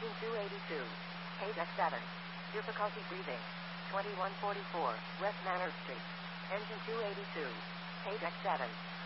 Engine 282. Page X7. Difficulty breathing. 2144 West Manor Street. Engine 282. Page X7.